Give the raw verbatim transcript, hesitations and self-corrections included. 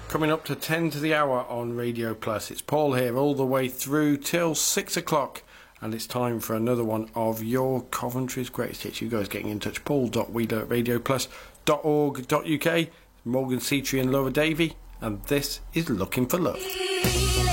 Coming up to ten to the hour on Radio Plus. It's Paul here all the way through till six o'clock. And it's time for another one of your Coventry's greatest hits. You guys getting in touch. Paul dot wheeler at radio plus dot org dot U K. Morgan Cetri and Laura Davey. And this is Looking for Love.